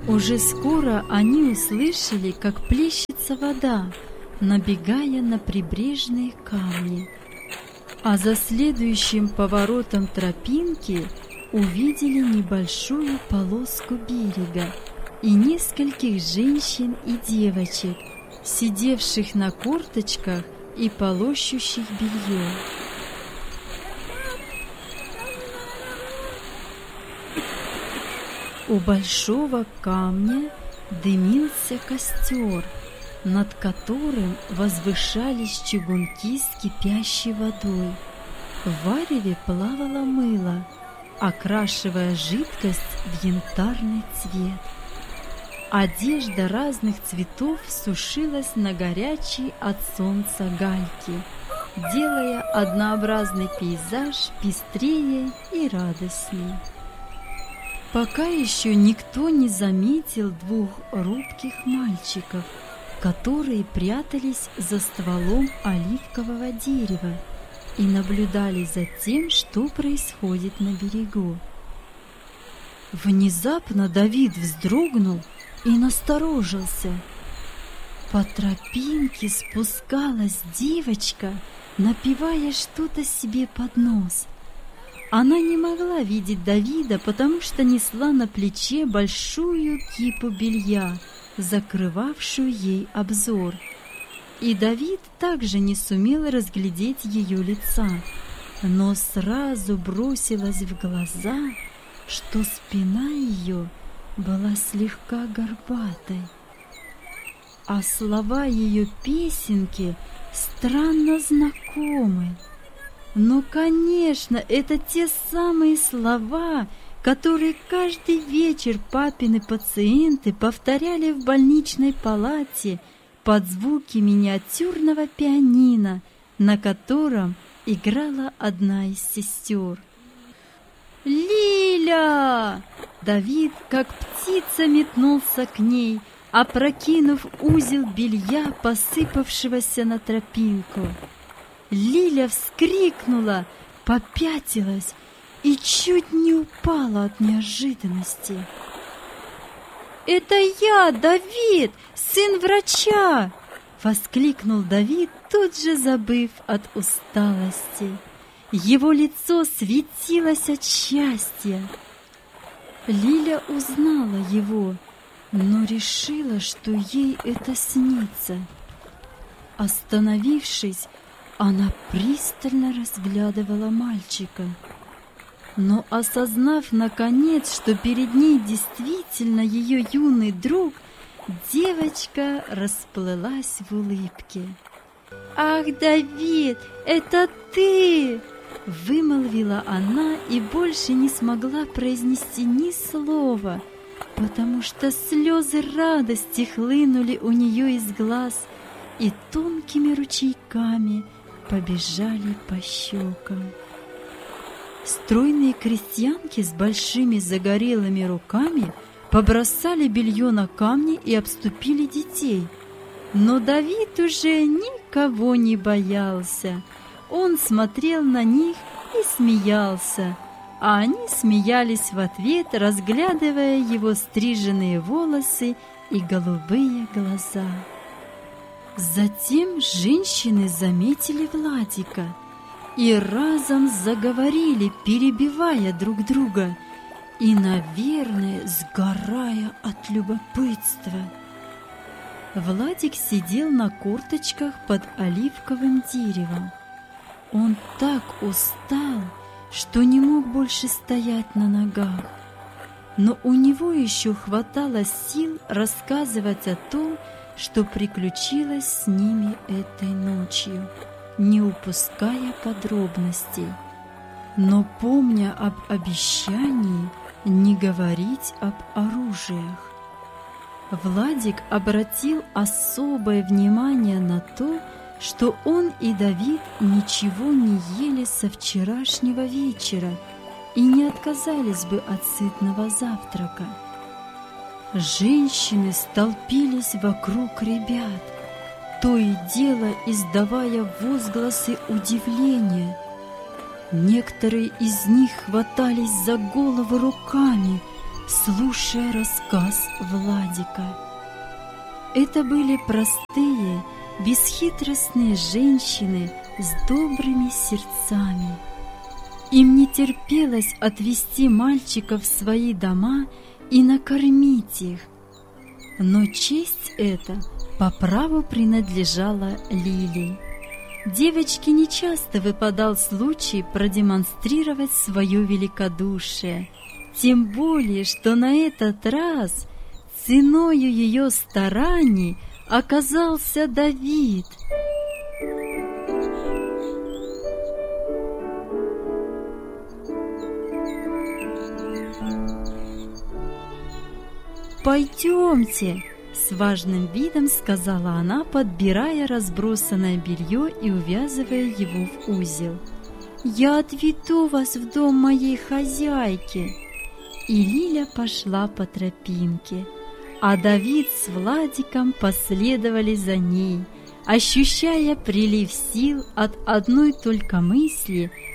Уже скоро они услышали, как плещется вода, набегая на прибрежные камни. А за следующим поворотом тропинки увидели небольшую полоску берега и нескольких женщин и девочек, сидевших на корточках и полощущих белье. У большого камня дымился костер, над которым возвышались чугунки с кипящей водой. В вареве плавало мыло, окрашивая жидкость в янтарный цвет. Одежда разных цветов сушилась на горячей от солнца гальке, делая однообразный пейзаж пестрее и радостнее. Пока еще никто не заметил двух робких мальчиков, которые прятались за стволом оливкового дерева и наблюдали за тем, что происходит на берегу. Внезапно Давид вздрогнул и насторожился. По тропинке спускалась девочка, напевая что-то себе под нос. Она не могла видеть Давида, потому что несла на плече большую кипу белья, закрывавшую ей обзор. И Давид также не сумел разглядеть ее лица, но сразу бросилось в глаза, что спина ее была слегка горбатой, а слова ее песенки странно знакомы. Ну, конечно, это те самые слова, которые каждый вечер папины пациенты повторяли в больничной палате под звуки миниатюрного пианино, на котором играла одна из сестер. «Лиля!» Давид, как птица, метнулся к ней, опрокинув узел белья, посыпавшегося на тропинку. Лиля вскрикнула, попятилась и чуть не упала от неожиданности. «Это я, Давид, сын врача!» — воскликнул Давид, тут же забыв от усталости. Его лицо светилось от счастья. Лиля узнала его, но решила, что ей это снится. Остановившись, она пристально разглядывала мальчика. Но, осознав наконец, что перед ней действительно ее юный друг, девочка расплылась в улыбке. «Ах, Давид, это ты!» — вымолвила она и больше не смогла произнести ни слова, потому что слезы радости хлынули у нее из глаз и тонкими ручейками побежали по щекам. Стройные крестьянки с большими загорелыми руками побросали белье на камни и обступили детей. Но Давид уже никого не боялся. Он смотрел на них и смеялся, а они смеялись в ответ, разглядывая его стриженные волосы и голубые глаза. Затем женщины заметили Владика и разом заговорили, перебивая друг друга и, наверное, сгорая от любопытства. Владик сидел на корточках под оливковым деревом. Он так устал, что не мог больше стоять на ногах. Но у него еще хватало сил рассказывать о том, что приключилось с ними этой ночью, не упуская подробностей, но помня об обещании не говорить об оружиях. Владик обратил особое внимание на то, что он и Давид ничего не ели со вчерашнего вечера и не отказались бы от сытного завтрака. Женщины столпились вокруг ребят, то и дело издавая возгласы удивления. Некоторые из них хватались за головы руками, слушая рассказ Владика. Это были простые, бесхитростные женщины с добрыми сердцами. Им не терпелось отвезти мальчиков в свои дома и накормить их. Но честь эта по праву принадлежала Лиле. Девочке нечасто выпадал случай продемонстрировать свое великодушие, тем более, что на этот раз ценою ее стараний оказался Давид. «Пойдемте!» — с важным видом сказала она, подбирая разбросанное белье и увязывая его в узел. «Я отведу вас в дом моей хозяйки!» И Лиля пошла по тропинке, а Давид с Владиком последовали за ней, ощущая прилив сил от одной только мысли